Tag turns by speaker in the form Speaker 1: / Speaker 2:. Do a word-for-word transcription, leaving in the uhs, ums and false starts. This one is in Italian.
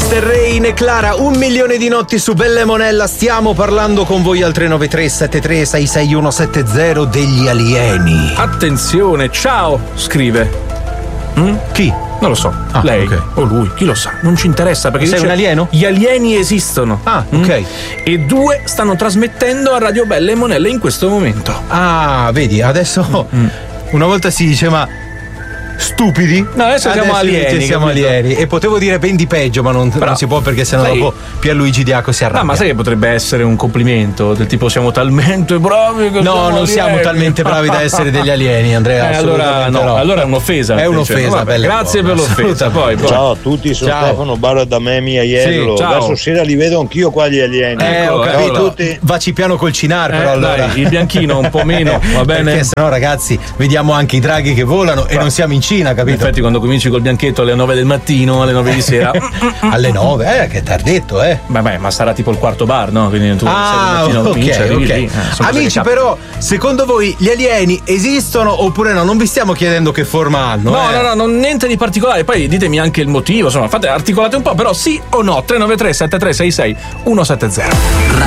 Speaker 1: Mister Rain e Clara, un milione di notti su Bella e Monella. Stiamo parlando con voi al tre nove tre sette tre sei sei uno sette zero degli alieni.
Speaker 2: Attenzione, ciao, scrive.
Speaker 1: Mm? Chi?
Speaker 2: Non lo so,
Speaker 1: ah,
Speaker 2: lei
Speaker 1: okay.
Speaker 2: o lui, chi lo sa, non ci interessa perché
Speaker 1: sei
Speaker 2: dice,
Speaker 1: un alieno?
Speaker 2: Gli alieni esistono.
Speaker 1: Ah, ok.
Speaker 2: Mm? E due stanno trasmettendo a Radio Bella e Monella in questo momento.
Speaker 1: Ah, vedi, adesso mm. una volta si diceva stupidi.
Speaker 2: No, adesso, adesso siamo alieni.
Speaker 1: Siamo alieni. E potevo dire ben di peggio, ma non, non si può perché sennò sai, dopo Pierluigi Diaco si arrabbia.
Speaker 2: No, ma sai che potrebbe essere un complimento del tipo siamo talmente bravi che
Speaker 1: no, non
Speaker 2: alieni.
Speaker 1: Siamo talmente bravi da essere degli alieni, Andrea.
Speaker 2: Eh, allora no,
Speaker 1: no,
Speaker 2: allora è un'offesa.
Speaker 1: È un'offesa,
Speaker 2: vabbè,
Speaker 1: bella
Speaker 2: grazie
Speaker 1: buona,
Speaker 2: per l'offesa. Poi, poi.
Speaker 3: Ciao a tutti, sono
Speaker 1: ciao.
Speaker 3: Stefano Barra da me, mia Iello.
Speaker 1: Sì,
Speaker 3: adesso sera li vedo anch'io qua gli alieni.
Speaker 1: Eh,
Speaker 3: ecco,
Speaker 1: ho capito.
Speaker 3: ciao a tutti.
Speaker 1: Vaci piano col cinar,
Speaker 2: eh,
Speaker 1: però allora.
Speaker 2: Dai, il bianchino un po' meno, va bene?
Speaker 1: Perché sennò, ragazzi, vediamo anche i draghi che volano e non siamo in Cina, capito?
Speaker 2: Infatti, quando cominci col bianchetto alle nove del mattino, alle nove di sera.
Speaker 1: Alle nove, eh, che tardetto, eh.
Speaker 2: Vabbè, ma sarà tipo il quarto bar, no? Quindi tu
Speaker 1: ah,
Speaker 2: sei
Speaker 1: ok,
Speaker 2: cominci,
Speaker 1: ok.
Speaker 2: Lì, eh,
Speaker 1: Amici, però, secondo voi gli alieni esistono oppure no? Non vi stiamo chiedendo che forma hanno.
Speaker 2: No,
Speaker 1: eh.
Speaker 2: no, no, no, niente di particolare. Poi ditemi anche il motivo, insomma, fate articolate un po', però sì o no? tre nove tre sette tre sei sei uno sette zero.